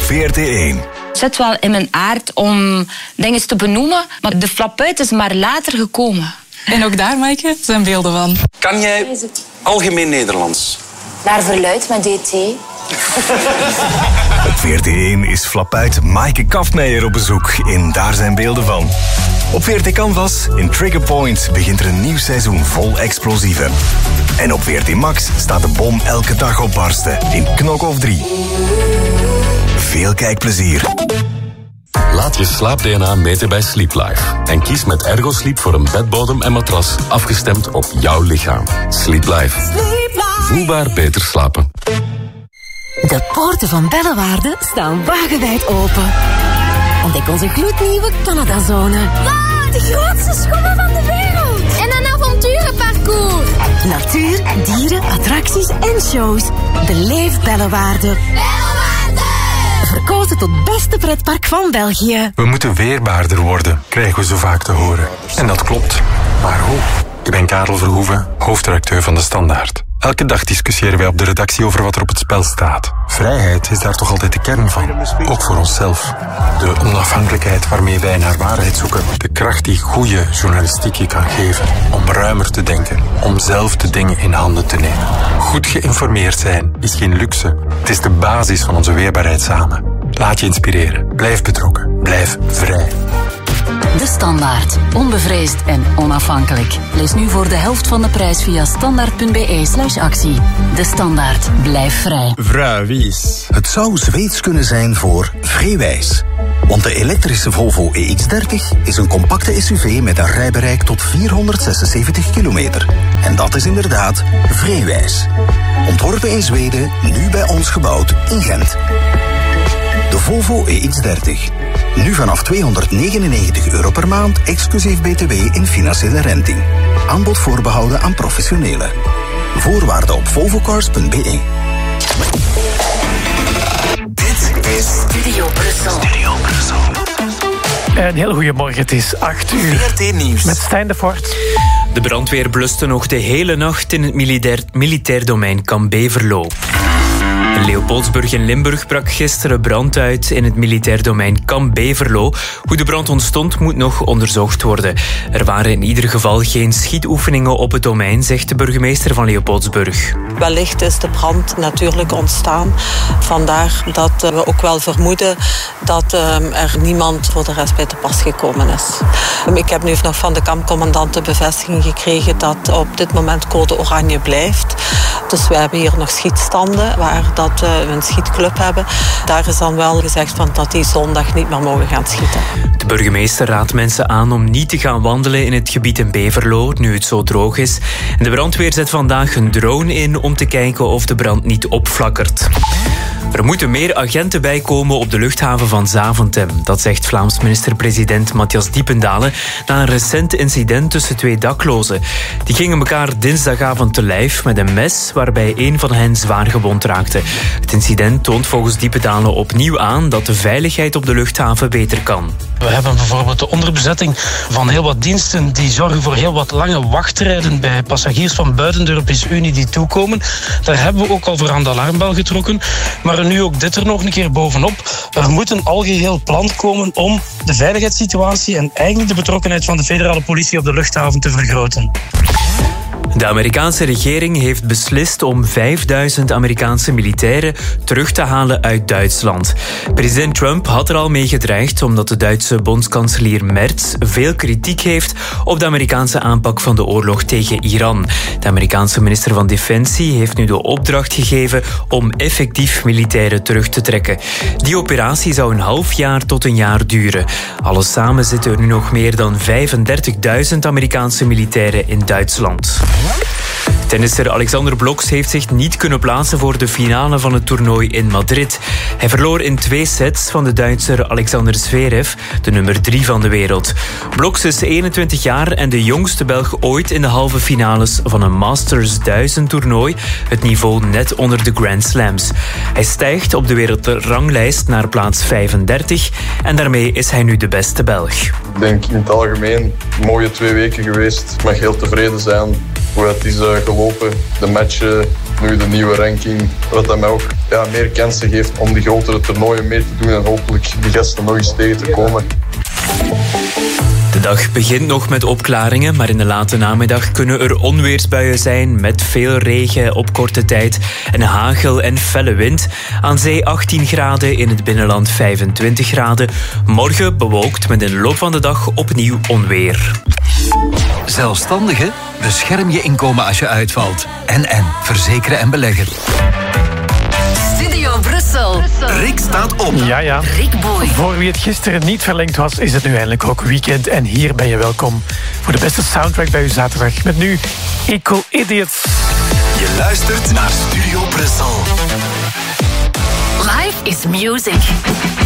VRT1. Het zit wel in mijn aard om dingen te benoemen, maar de flapuit is maar later gekomen. En ook daar, Maaike, zijn beelden van. Kan jij algemeen Nederlands? Naar verluid met DT. Op VRT1 is flapuit Maaike Kaffmeijer op bezoek in Daar zijn beelden van. Op VRT Canvas in Trigger Point begint er een nieuw seizoen vol explosieven. En op VRT Max staat de bom elke dag op barsten in Knok of 3. Veel kijkplezier. Laat je slaap-DNA meten bij Sleep Life. En kies met Ergo Sleep voor een bedbodem en matras afgestemd op jouw lichaam. Sleep Life. Voelbaar beter slapen. De poorten van Bellewaarde staan wagenwijd open. Ontdek onze gloednieuwe Canada-zone. Wow, de grootste schoenen van de wereld. En een avonturenparcours. Natuur, dieren, attracties en shows. Beleef Bellewaarde. Verkozen tot beste pretpark van België. We moeten weerbaarder worden, krijgen we zo vaak te horen. En dat klopt. Maar hoe? Ik ben Karel Verhoeven, hoofdredacteur van De Standaard. Elke dag discussiëren wij op de redactie over wat er op het spel staat. Vrijheid is daar toch altijd de kern van. Ook voor onszelf. De onafhankelijkheid waarmee wij naar waarheid zoeken. De kracht die goede journalistiek je kan geven. Om ruimer te denken. Om zelf de dingen in handen te nemen. Goed geïnformeerd zijn is geen luxe. Het is de basis van onze weerbaarheid samen. Laat je inspireren. Blijf betrokken. Blijf vrij. De Standaard. Onbevreesd en onafhankelijk. Lees nu voor de helft van de prijs via standaard.be/actie. De Standaard. Blijf vrij. Vrijwijs. Het zou Zweeds kunnen zijn voor vrijwijs. Want de elektrische Volvo EX30 is een compacte SUV met een rijbereik tot 476 kilometer. En dat is inderdaad vrijwijs. Ontworpen in Zweden, nu bij ons gebouwd in Gent. De Volvo EX30. Nu vanaf €299 per maand, exclusief BTW in financiële renting. Aanbod voorbehouden aan professionelen. Voorwaarden op volvocars.be. Dit is Studio Brussel. Een heel goede morgen, het is 8 uur. VRT Nieuws. Met Stijn de Voort. De brandweer bluste nog de hele nacht in het militair domein Kamp Beverlo. In Leopoldsburg in Limburg brak gisteren brand uit in het militair domein Kamp Beverlo. Hoe de brand ontstond moet nog onderzocht worden. Er waren in ieder geval geen schietoefeningen op het domein, zegt de burgemeester van Leopoldsburg. Wellicht is de brand natuurlijk ontstaan. Vandaar dat we ook wel vermoeden dat er niemand voor de rest bij te pas gekomen is. Ik heb nu nog van de kampcommandant de bevestiging gekregen dat op dit moment code oranje blijft. Dus we hebben hier nog schietstanden waar dat we een schietclub hebben. Daar is dan wel gezegd van dat die zondag niet meer mogen gaan schieten. De burgemeester raadt mensen aan om niet te gaan wandelen in het gebied in Beverlo, nu het zo droog is. En de brandweer zet vandaag een drone in om te kijken of de brand niet opflakkert. Er moeten meer agenten bijkomen op de luchthaven van Zaventem. Dat zegt Vlaams minister-president Matthias Diependalen na een recent incident tussen twee daklozen. Die gingen elkaar dinsdagavond te lijf met een mes, waarbij een van hen zwaar gewond raakte. Het incident toont volgens Diependalen opnieuw aan dat de veiligheid op de luchthaven beter kan. We hebben bijvoorbeeld de onderbezetting van heel wat diensten die zorgen voor heel wat lange wachtrijden bij passagiers van buiten de Europese Unie die toekomen. Daar hebben we ook al voor aan de alarmbel getrokken. Maar nu ook dit er nog een keer bovenop. Er moet een algeheel plan komen om de veiligheidssituatie en eigenlijk de betrokkenheid van de federale politie op de luchthaven te vergroten. De Amerikaanse regering heeft beslist om 5000 Amerikaanse militairen terug te halen uit Duitsland. President Trump had er al mee gedreigd omdat de Duitse bondskanselier Merz veel kritiek heeft op de Amerikaanse aanpak van de oorlog tegen Iran. De Amerikaanse minister van Defensie heeft nu de opdracht gegeven om effectief militairen terug te trekken. Die operatie zou een half jaar tot een jaar duren. Alles samen zitten er nu nog meer dan 35.000 Amerikaanse militairen in Duitsland. Tennisser Alexander Bloks heeft zich niet kunnen plaatsen voor de finale van het toernooi in Madrid. Hij verloor in 2 sets van de Duitser Alexander Zverev, de nummer 3 van de wereld. Bloks is 21 jaar en de jongste Belg ooit in de halve finales van een Masters 1000 toernooi, het niveau net onder de Grand Slams. Hij stijgt op de wereldranglijst naar plaats 35 en daarmee is hij nu de beste Belg. Ik denk in het algemeen mooie 2 weken geweest. Ik mag heel tevreden zijn hoe het is gelopen. De matchen Nu de nieuwe ranking, wat dat mij ook meer kansen geeft om die grotere toernooien mee te doen en hopelijk die gasten nog eens tegen te komen. De dag begint nog met opklaringen, maar in de late namiddag kunnen er onweersbuien zijn met veel regen op korte tijd en hagel en felle wind. Aan zee 18 graden, in het binnenland 25 graden. Morgen bewolkt met in de loop van de dag opnieuw onweer. Zelfstandige, bescherm je inkomen als je uitvalt. En verzekeren en beleggen. Studio Brussel. Rick staat op. Ja. Rick Boy. Voor wie het gisteren niet verlengd was, is het nu eindelijk ook weekend. En hier ben je welkom voor de beste soundtrack bij uw zaterdag. Met nu Equal Idiots. Je luistert naar Studio Brussel. Life is music.